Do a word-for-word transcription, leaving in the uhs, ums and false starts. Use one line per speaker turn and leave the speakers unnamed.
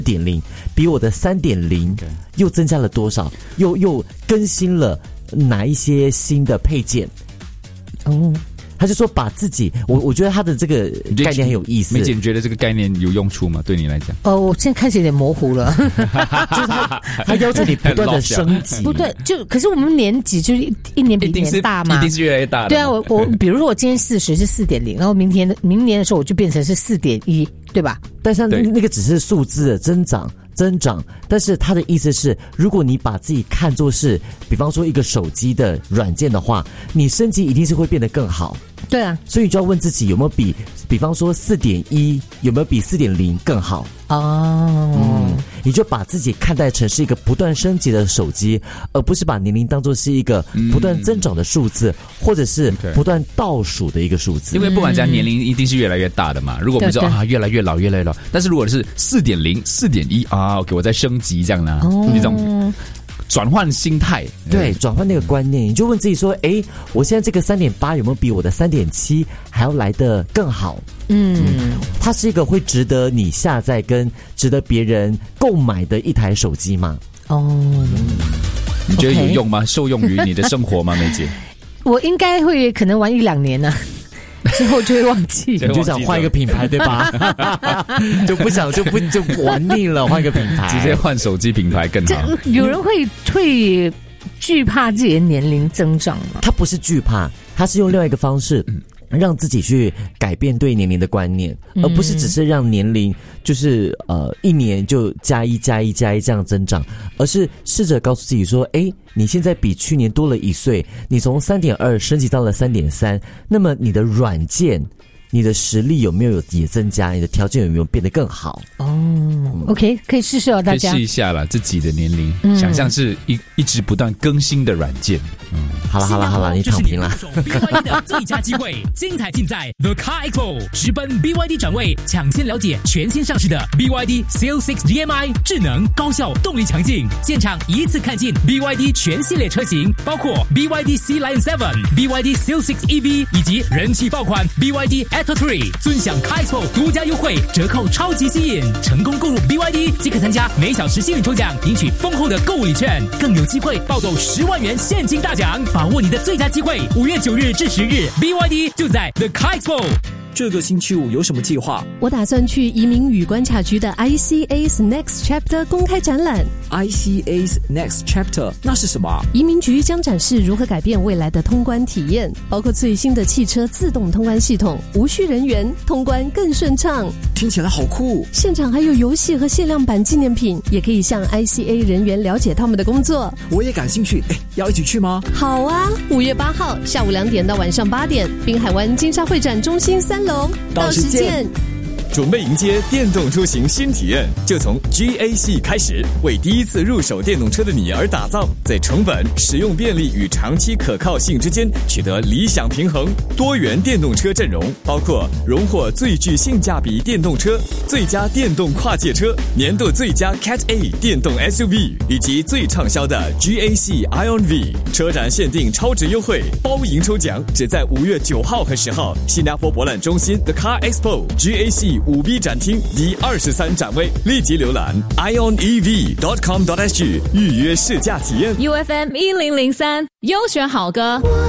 点零比我的三点零又增加了多少？又又更新了哪一些新的配件？哦。他就说把自己，我我觉得他的这个概念很有意思。
梅姐，你觉得这个概念有用处吗？对你来讲？
呃，我现在开始有点模糊了。
就是他，他要求你不断的升级，
不对，就可是我们年纪就是一, 一年比一年大嘛，
一定是越来越大的。
对啊，我我比如说我今天四十是四点零，然后明天明年的时候我就变成是四点一，对吧？
但是那个只是数字的增长。增长，但是他的意思是，如果你把自己看作是，比方说一个手机的软件的话，你升级一定是会变得更好。
对啊，
所以你就要问自己有没有比，比方说四点一有没有比四点零更好
哦。
嗯，你就把自己看待成是一个不断升级的手机，而不是把年龄当作是一个不断增长的数字，嗯、或者是不断倒数的一个数字。
因为不管讲年龄一定是越来越大的嘛。如果我们说啊越来越老越来越老，但是如果是四点零、四点一啊 ，OK， 我在升级这样呢，哦、那种。转换心态，
对，转换那个观念，你就问自己说：哎，我现在这个三点八有没有比我的三点七还要来得更好？嗯，嗯它是一个会值得你下载跟值得别人购买的一台手机吗？
哦，嗯、
你觉得有用吗？受用于你的生活吗，梅姐？
我应该会可能玩一两年呢、啊。之后就会忘记，
你就想换一个品牌，对吧？就不想就不就玩腻了，换一个品牌，
直接换手机品牌更好。
有人会会惧怕自己的年龄增长吗？
他不是惧怕，他是用另外一个方式。嗯让自己去改变对年龄的观念，而不是只是让年龄就是呃一年就加一加一加一这样增长，而是试着告诉自己说，诶，你现在比去年多了一岁，你从 三点二 升级到了 三点三， 那么你的软件你的实力有没有也增加？你的条件有没有变得更好？
哦、嗯、，OK， 可以试试哦，大家
可以试一下啦，自己的年龄，嗯、想象是一一直不断更新的软件。嗯，
好了好了好了，你躺平了。
B Y D 的最佳机会，精彩尽在 The Car Expo， 直奔 B Y D 展位，抢先了解全新上市的 B Y D C L 六 D M I， 智能、高效、动力强劲，现场一次看尽 B Y D 全系列车型，包括 B Y D Sea Lion 七、B Y D C L 六 E V 以及人气爆款 B Y D Atto 三，尊享 Car Expo 独家优惠，折扣超级吸引，成功购入 B Y D 即可参加每小时幸运抽奖，领取丰厚的购物礼券，更有机会暴走十万元现金大奖，把握你的最佳机会！五月九日至十日 ，B Y D 就在 The Car Expo。
这个星期五有什么计划？
我打算去移民与关卡局的 I C A's Next Chapter 公开展览。
I C A's Next Chapter 那是什么？
移民局将展示如何改变未来的通关体验，包括最新的汽车自动通关系统，无需人员，通关更顺畅。
听起来好酷！
现场还有游戏和限量版纪念品，也可以向 I C A 人员了解他们的工作。
我也感兴趣，哎，要一起去吗？
好啊，五月八号下午两点到晚上八点，滨海湾金沙会展中心三楼，
到时见。
准备迎接电动出行新体验，就从 G A C 开始，为第一次入手电动车的你而打造，在成本、使用便利与长期可靠性之间取得理想平衡。多元电动车阵容包括荣获最具性价比电动车、最佳电动跨界车、年度最佳 Cat A 电动 S U V 以及最畅销的 G A C Ion V。车展限定超值优惠，包赢抽奖，只在五月九号和十号，新加坡博览中心 The Car Expo G A C 五 B 展厅第二十三展位，立即浏览 ion e v dot com dot s g 预约试驾体验。
U F M 一零零三优选好歌。